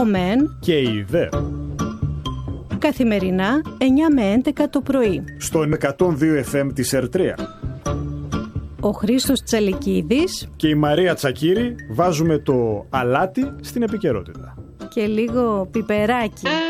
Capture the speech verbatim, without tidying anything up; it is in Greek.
ο Μεν και η Δε. Καθημερινά εννιά με έντεκα το πρωί. Στον εκατόν δύο εφ εμ της Ερτρία. Ο Χρήστος Τσαλικίδης και η Μαρία Τσακύρη βάζουμε το αλάτι στην επικαιρότητα. Και λίγο πιπεράκι.